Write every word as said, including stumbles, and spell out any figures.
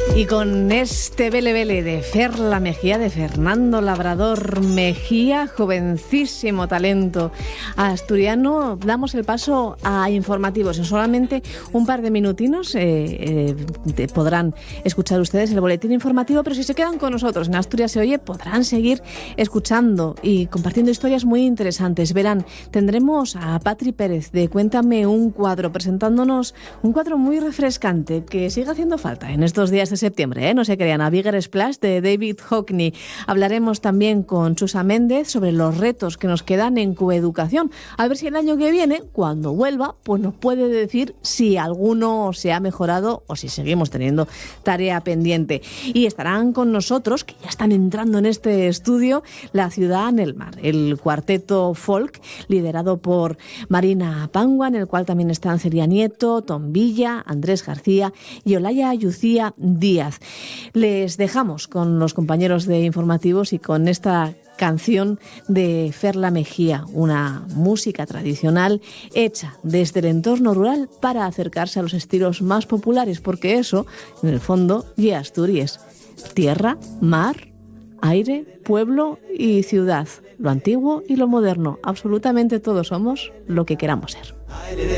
Y con este Bele Bele de Ferla Mejía, de Fernando Labrador Mejía, jovencísimo talento asturiano, damos el paso a informativos. En solamente un par de minutinos eh, eh, podrán escuchar ustedes el boletín informativo, pero si se quedan con nosotros en Asturias se oye, podrán seguir escuchando y compartiendo historias muy interesantes. Verán, tendremos a Patri Pérez de Cuéntame un cuadro, presentándonos un cuadro muy refrescante que sigue haciendo falta en estos días de septiembre, ¿eh? No se crean, a Bigger Splash de David Hockney. Hablaremos también con Chusa Méndez sobre los retos que nos quedan en coeducación. A ver si el año que viene, cuando vuelva, pues nos puede decir si alguno se ha mejorado o si seguimos teniendo tarea pendiente. Y estarán con nosotros, que ya están entrando en este estudio, La Ciudad en el Mar, el cuarteto folk liderado por Marina Pangua, en el cual también están Celia Nieto, Tom Villa, Andrés García y Olaya Yucía Díaz. Les dejamos con los compañeros de informativos y con esta canción de Ferla Mejía, una música tradicional hecha desde el entorno rural para acercarse a los estilos más populares, porque eso, en el fondo, y Asturias: tierra, mar, aire, pueblo y ciudad, lo antiguo y lo moderno, absolutamente todos somos lo que queramos ser.